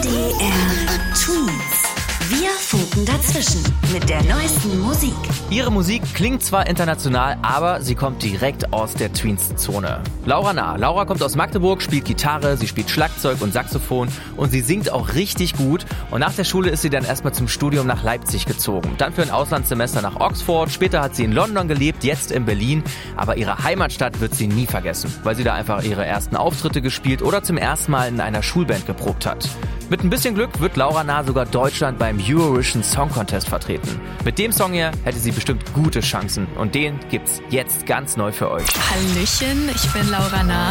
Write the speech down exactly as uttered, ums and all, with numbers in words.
D R Twins. Wir funken dazwischen mit der neuesten Musik. Ihre Musik klingt zwar international, aber sie kommt direkt aus der Tweens-Zone. Laura Nah. Laura kommt aus Magdeburg, spielt Gitarre, sie spielt Schlagzeug und Saxophon und sie singt auch richtig gut. Und nach der Schule ist sie dann erstmal zum Studium nach Leipzig gezogen. Dann für ein Auslandssemester nach Oxford. Später hat sie in London gelebt, jetzt in Berlin. Aber ihre Heimatstadt wird sie nie vergessen, weil sie da einfach ihre ersten Auftritte gespielt oder zum ersten Mal in einer Schulband geprobt hat. Mit ein bisschen Glück wird Laura Nah sogar Deutschland beim Eurovision Song Contest vertreten. Mit dem Song hier hätte sie bestimmt gute Chancen und den gibt's jetzt ganz neu für euch. Hallöchen, ich bin Laura Nah.